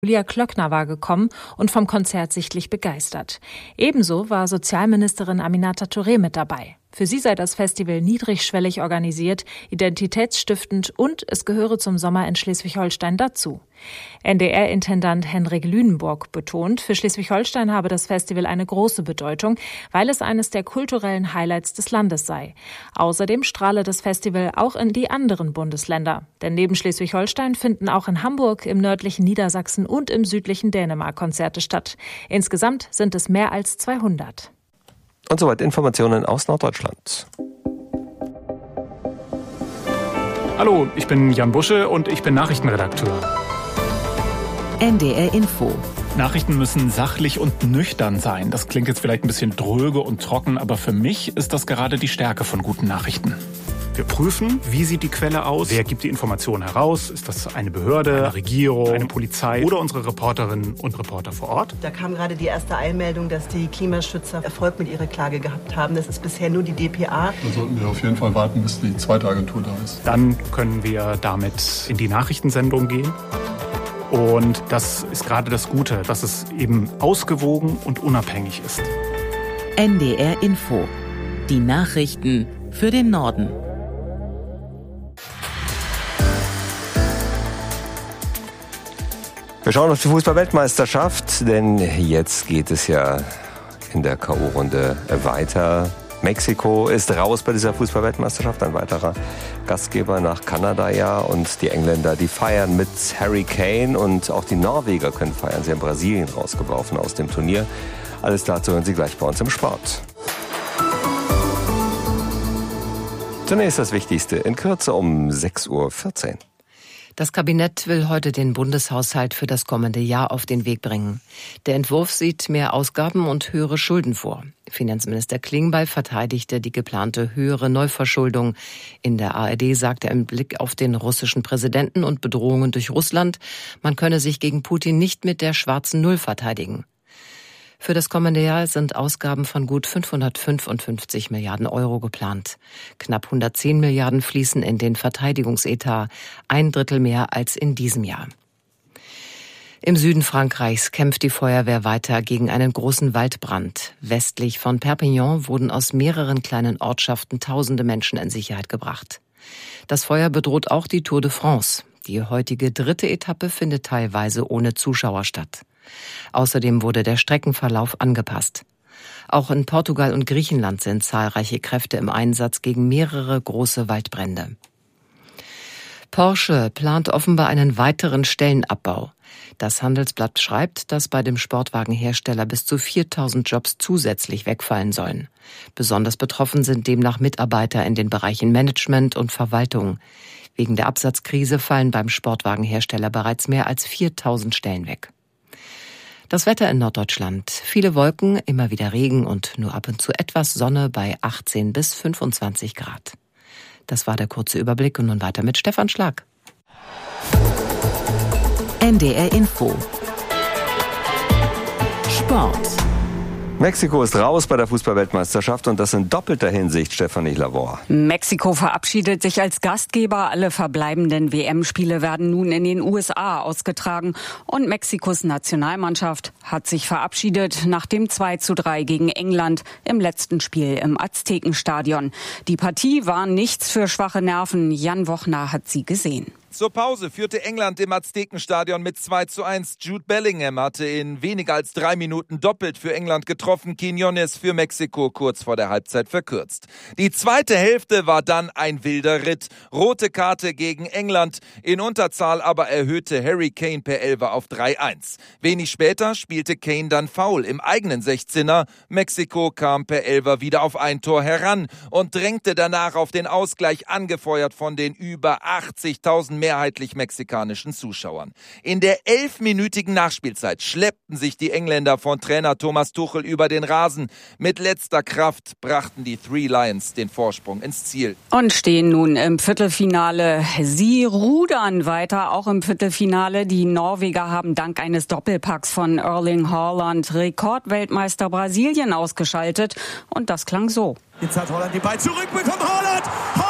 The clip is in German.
Julia Klöckner war gekommen und vom Konzert sichtlich begeistert. Ebenso war Sozialministerin Aminata Touré mit dabei. Für sie sei das Festival niedrigschwellig organisiert, identitätsstiftend und es gehöre zum Sommer in Schleswig-Holstein dazu. NDR-Intendant Henrik Lünenburg betont, für Schleswig-Holstein habe das Festival eine große Bedeutung, weil es eines der kulturellen Highlights des Landes sei. Außerdem strahle das Festival auch in die anderen Bundesländer. Denn neben Schleswig-Holstein finden auch in Hamburg, im nördlichen Niedersachsen und im südlichen Dänemark Konzerte statt. Insgesamt sind es mehr als 200. Und soweit Informationen aus Norddeutschland. Hallo, ich bin Jan Busche und ich bin Nachrichtenredakteur. NDR Info. Nachrichten müssen sachlich und nüchtern sein. Das klingt jetzt vielleicht ein bisschen dröge und trocken, aber für mich ist das gerade die Stärke von guten Nachrichten. Wir prüfen, wie sieht die Quelle aus, wer gibt die Informationen heraus, ist das eine Behörde, eine Regierung, eine Polizei oder unsere Reporterinnen und Reporter vor Ort. Da kam gerade die erste Einmeldung, dass die Klimaschützer Erfolg mit ihrer Klage gehabt haben. Das ist bisher nur die dpa. Da sollten wir auf jeden Fall warten, bis die zweite Agentur da ist. Dann können wir damit in die Nachrichtensendung gehen. Und das ist gerade das Gute, dass es eben ausgewogen und unabhängig ist. NDR Info. Die Nachrichten für den Norden. Wir schauen auf die Fußball-Weltmeisterschaft, denn jetzt geht es ja in der K.O.-Runde weiter. Mexiko ist raus bei dieser Fußball-Weltmeisterschaft, ein weiterer Gastgeber nach Kanada ja. Und die Engländer, die feiern mit Harry Kane und auch die Norweger können feiern. Sie haben Brasilien rausgeworfen aus dem Turnier. Alles dazu hören Sie gleich bei uns im Sport. Zunächst das Wichtigste in Kürze um 6:14 Uhr. Das Kabinett will heute den Bundeshaushalt für das kommende Jahr auf den Weg bringen. Der Entwurf sieht mehr Ausgaben und höhere Schulden vor. Finanzminister Klingbeil verteidigte die geplante höhere Neuverschuldung. In der ARD sagte er im Blick auf den russischen Präsidenten und Bedrohungen durch Russland, man könne sich gegen Putin nicht mit der schwarzen Null verteidigen. Für das kommende Jahr sind Ausgaben von gut 555 Milliarden Euro geplant. Knapp 110 Milliarden fließen in den Verteidigungsetat, 1/3 mehr als in diesem Jahr. Im Süden Frankreichs kämpft die Feuerwehr weiter gegen einen großen Waldbrand. Westlich von Perpignan wurden aus mehreren kleinen Ortschaften tausende Menschen in Sicherheit gebracht. Das Feuer bedroht auch die Tour de France. Die heutige 3. Etappe findet teilweise ohne Zuschauer statt. Außerdem wurde der Streckenverlauf angepasst. Auch in Portugal und Griechenland sind zahlreiche Kräfte im Einsatz gegen mehrere große Waldbrände. Porsche plant offenbar einen weiteren Stellenabbau. Das Handelsblatt schreibt, dass bei dem Sportwagenhersteller bis zu 4.000 Jobs zusätzlich wegfallen sollen. Besonders betroffen sind demnach Mitarbeiter in den Bereichen Management und Verwaltung. Wegen der Absatzkrise fallen beim Sportwagenhersteller bereits mehr als 4.000 Stellen weg. Das Wetter in Norddeutschland. Viele Wolken, immer wieder Regen und nur ab und zu etwas Sonne bei 18 bis 25 Grad. Das war der kurze Überblick und nun weiter mit Stefan Schlag. NDR Info. Sport. Mexiko ist raus bei der Fußball-Weltmeisterschaft und das in doppelter Hinsicht, Stefanie Lavor. Mexiko verabschiedet sich als Gastgeber. Alle verbleibenden WM-Spiele werden nun in den USA ausgetragen. Und Mexikos Nationalmannschaft hat sich verabschiedet nach dem 2:3 gegen England im letzten Spiel im Aztekenstadion. Die Partie war nichts für schwache Nerven. Jan Wochner hat sie gesehen. Zur Pause führte England im Aztekenstadion mit 2:1. Jude Bellingham hatte in weniger als 3 Minuten doppelt für England getroffen. Quiñones für Mexiko kurz vor der Halbzeit verkürzt. Die zweite Hälfte war dann ein wilder Ritt. Rote Karte gegen England. In Unterzahl aber erhöhte Harry Kane per Elfer auf 3:1. Wenig später spielte Kane dann Foul im eigenen 16er. Mexiko kam per Elfer wieder auf ein Tor heran und drängte danach auf den Ausgleich, angefeuert von den über 80.000 mehrheitlich mexikanischen Zuschauern. In der 11-minütigen Nachspielzeit schleppten sich die Engländer von Trainer Thomas Tuchel über den Rasen. Mit letzter Kraft brachten die Three Lions den Vorsprung ins Ziel. Und stehen nun im Viertelfinale. Sie rudern weiter, auch im Viertelfinale. Die Norweger haben dank eines Doppelpacks von Erling Haaland Rekordweltmeister Brasilien ausgeschaltet. Und das klang so. Jetzt hat Holland den Ball zurückbekommen. Haaland